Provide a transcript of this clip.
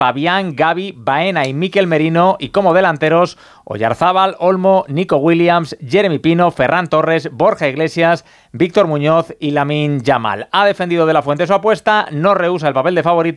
Pavián, Gavi, Baena y Mikel Merino, y como delanteros Oyarzábal, Olmo, Nico Williams, Jeremy Pino, Ferran Torres, Borja Iglesias, Víctor Muñoz y Lamine Yamal. Ha defendido De la Fuente su apuesta, no rehúsa el papel de favorito